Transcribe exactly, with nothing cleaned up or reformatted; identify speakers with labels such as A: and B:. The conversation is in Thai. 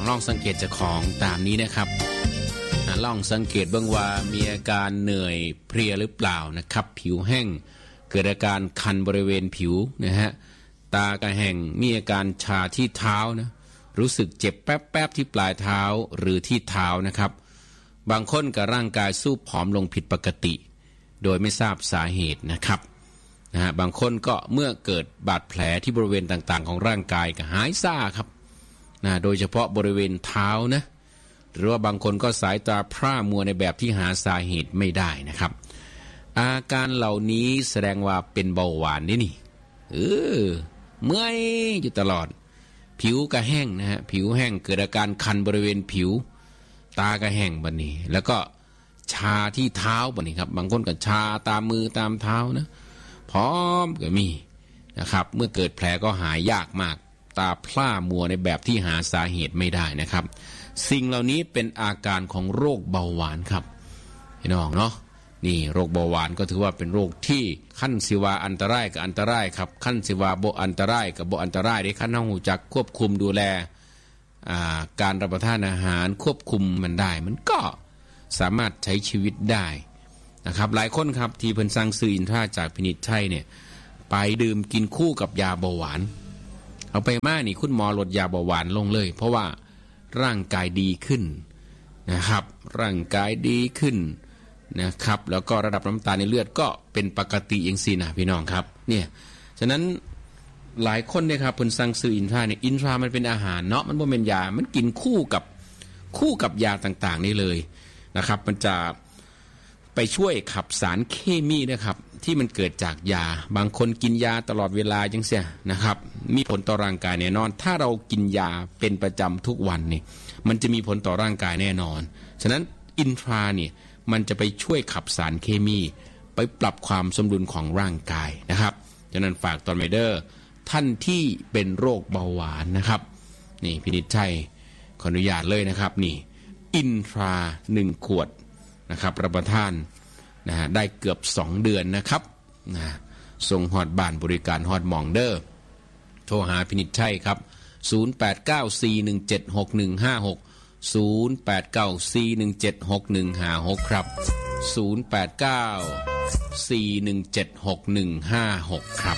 A: ลองสังเกตเจ้าของตามนี้นะครับลองสังเกตเบื้องว่ามีอาการเหนื่อยเพลียหรือเปล่านะครับผิวแห้งเกิดอาการคันบริเวณผิวนะฮะตากระแห้งมีอาการชาที่เท้านะรู้สึกเจ็บแป๊บๆที่ปลายเท้าหรือที่เท้านะครับบางคนกับร่างกายสู้ผอมลงผิดปกติโดยไม่ทราบสาเหตุนะครับนะฮะบางคนก็เมื่อเกิดบาดแผลที่บริเวณต่างๆของร่างกายก็หายซ่าครับนะโดยเฉพาะบริเวณเท้านะหรือว่าบางคนก็สายตาพร่ามัวในแบบที่หาสาเหตุไม่ได้นะครับอาการเหล่านี้แสดงว่าเป็นเบาหวานนี่นี่เออเมื่อยอยู่ตลอดผิวก็แห้งนะฮะผิวแห้งเกิดอาการคันบริเวณผิวตาก็แห้งบัดนี้แล้วก็ชาที่เท้าบัดนี้ครับบางคนก็ชาตามมือตามเท้านะพร้อมก็มีนะครับเมื่อเกิดแผลก็หายยากมากตาพร่ามัวในแบบที่หาสาเหตุไม่ได้นะครับสิ่งเหล่านี้เป็นอาการของโรคเบาหวานครับพี่น้องเนาะนี่โรคเบาหวานก็ถือว่าเป็นโรคที่ขั้นสิวาอันตรายกับอันตรายครับขั้นสิวาบ่อันตรายกับบ่อันตรายได้ขั้นต้องรู้จักควบคุมดูแลการรับประทานอาหารควบคุมมันได้มันก็สามารถใช้ชีวิตได้นะครับหลายคนครับที่เพิ่นสั่งซื้ออินทราจากพินิจชัยเนี่ยไปดื่มกินคู่กับยาเบาหวานเอาไปมานี่คุณหมอลดยาเบาหวานลงเลยเพราะว่าร่างกายดีขึ้นนะครับร่างกายดีขึ้นนะครับแล้วก็ระดับน้ำตาลในเลือดก็เป็นปกติอย่างสินะพี่น้องครับเนี่ยฉะนั้นหลายคนเนี่ยครับเพิ่นสั่งซื้ออินทราเนี่ยอินทรามันเป็นอาหารเนาะมันบ่เป็นยามันกินคู่กับคู่กับยาต่างๆนี่เลยนะครับมันจะไปช่วยขับสารเคมีนะครับที่มันเกิดจากยาบางคนกินยาตลอดเวลาจังเสียนะครับมีผลต่อร่างกายแน่นอนถ้าเรากินยาเป็นประจำทุกวันนี่มันจะมีผลต่อร่างกายแน่นอนฉะนั้นอินทราเนี่ยมันจะไปช่วยขับสารเคมีไปปรับความสมดุลของร่างกายนะครับฉะนั้นฝากตอนไมเดอร์ท่านที่เป็นโรคเบาหวานนะครับนี่พินิจชัยขออนุญาตเลยนะครับนี่อินทราหนึ่งขวดนะครับรับประทานนะฮะได้เกือบสองเดือนนะครับนะส่งฮอดบ้านบริการฮอดหม่องเด้อโทรหาพินิจชัยครับศูนย์ แปด เก้า สี่ หนึ่ง เจ็ด หก หนึ่ง ห้า หก ศูนย์ แปด เก้า สี่ หนึ่ง เจ็ด หก หนึ่ง ห้า หกครับศูนย์ แปด เก้า สี่ หนึ่ง เจ็ด หก หนึ่ง ห้า หกครับ